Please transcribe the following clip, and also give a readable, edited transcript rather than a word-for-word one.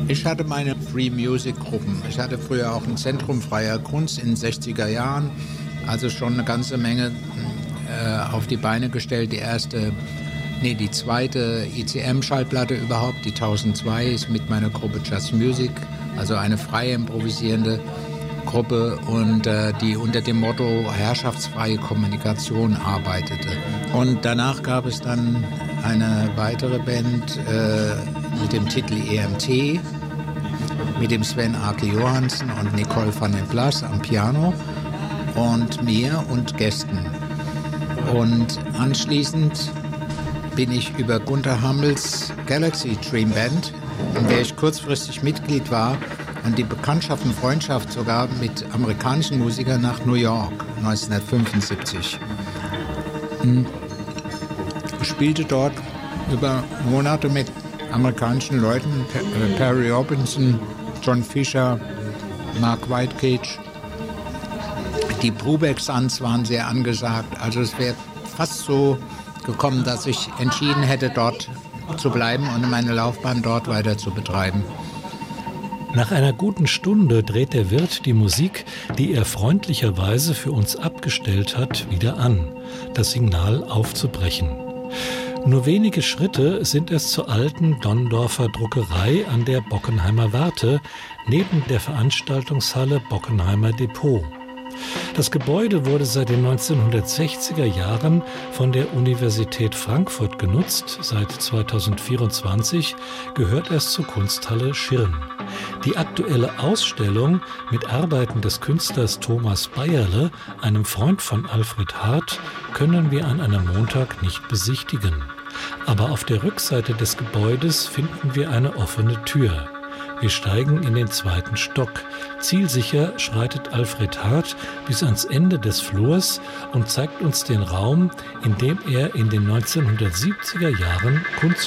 Ich hatte meine Free Music Gruppen. Ich hatte früher auch ein Zentrum freier Kunst in den 60er Jahren. Also schon eine ganze Menge auf die Beine gestellt. Die zweite ICM-Schallplatte überhaupt, die 1002, ist mit meiner Gruppe Just Music, also eine freie improvisierende Gruppe und die unter dem Motto herrschaftsfreie Kommunikation arbeitete. Und danach gab es dann eine weitere Band mit dem Titel EMT, mit dem Sven Ake Johansen und Nicole van den Plas am Piano und mir und Gästen. Und anschließend bin ich über Gunther Hammels Galaxy Dream Band, in der ich kurzfristig Mitglied war, und die Bekanntschaft und Freundschaft sogar mit amerikanischen Musikern nach New York 1975. Ich spielte dort über Monate mit amerikanischen Leuten, Perry Robinson, John Fisher, Mark Whitecage. Die Brubeck-Sons waren sehr angesagt. Also es wäre fast so gekommen, dass ich entschieden hätte, dort zu bleiben und meine Laufbahn dort weiter zu betreiben. Nach einer guten Stunde dreht der Wirt die Musik, die er freundlicherweise für uns abgestellt hat, wieder an, das Signal aufzubrechen. Nur wenige Schritte sind es zur alten Donndorfer Druckerei an der Bockenheimer Warte, neben der Veranstaltungshalle Bockenheimer Depot. Das Gebäude wurde seit den 1960er Jahren von der Universität Frankfurt genutzt. Seit 2024 gehört es zur Kunsthalle Schirn. Die aktuelle Ausstellung mit Arbeiten des Künstlers Thomas Bayerle, einem Freund von Alfred Hart, können wir an einem Montag nicht besichtigen. Aber auf der Rückseite des Gebäudes finden wir eine offene Tür. Wir steigen in den 2. Stock. Zielsicher schreitet Alfred Hart bis ans Ende des Flurs und zeigt uns den Raum, in dem er in den 1970er Jahren Kunst